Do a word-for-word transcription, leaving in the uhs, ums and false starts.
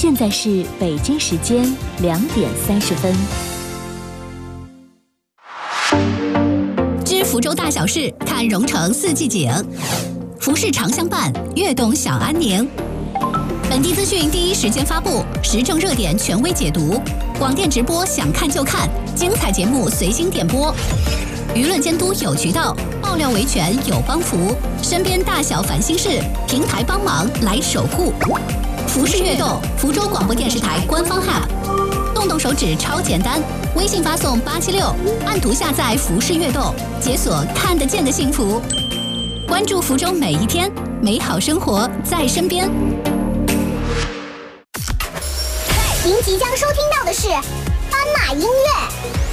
现在是北京时间两点三十分。 知福州大小事，看蓉城四季景。服饰常相伴，悦动享安宁。本地资讯第一时间发布，时政热点权威解读。广电直播想看就看，精彩节目随心点播。舆论监督有渠道，爆料维权有帮扶。身边大小烦心事，平台帮忙来守护。服饰悦动，福州广播电视台官方 App， 动动手指超简单，微信发送八七六，按图下载服饰悦动，解锁看得见的幸福。关注福州每一天，美好生活在身边。 您即将收听到的是斑马音乐。